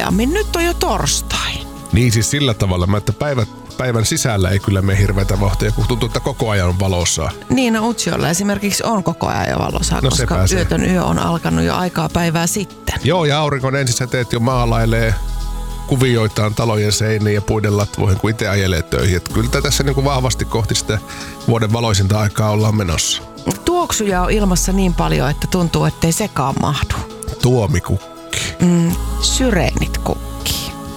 nopeammin. Nyt on jo torstai. Niin siis sillä tavalla, että päivän sisällä ei kyllä mene hirveätä vauhtia, kun tuntuu, että koko ajan on valossa. Niin, no Utsjoella esimerkiksi on koko ajan jo valossa, koska yötön yö on alkanut jo aikaa päivää sitten. Joo, ja auringon ensisäteet jo maalailee kuvioitaan talojen seiniin ja puiden latvoihin, kun itse ajelee töihin. Että kyllä tässä niin kuin vahvasti kohti sitä vuoden valoisinta aikaa ollaan menossa. Tuoksuja on ilmassa niin paljon, että tuntuu, ettei sekaan mahdu. Tuomikukki. Syreenit kukki.